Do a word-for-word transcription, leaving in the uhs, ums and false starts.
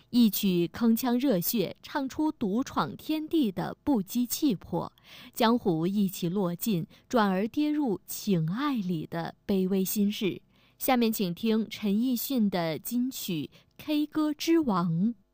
一曲铿锵热血，唱出独闯天地的不羁气魄，江湖一起落尽，转而跌入情爱里的卑微心事。下面请听陈奕迅的金曲《K 歌之王》。